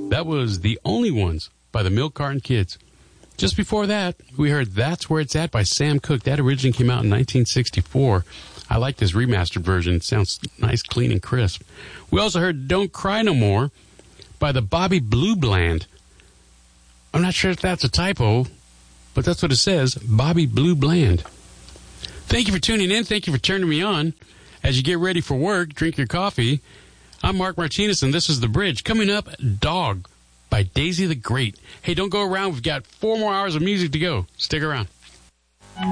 That was The Only Ones by the Milk Carton Kids. Just before that, we heard That's Where It's At by Sam Cooke. That originally came out in 1964. I like this remastered version. It sounds nice, clean, and crisp. We also heard Don't Cry No More by the Bobby Blue Bland. I'm not sure if that's a typo, but that's what it says, Bobby Blue Bland. Thank you for tuning in. Thank you for turning me on. As you get ready for work, drink your coffee. I'm Mark Martinez, and this is The Bridge. Coming up, Dog by Daisy the Great. Hey, don't go around. We've got 4 more hours of music to go. Stick around.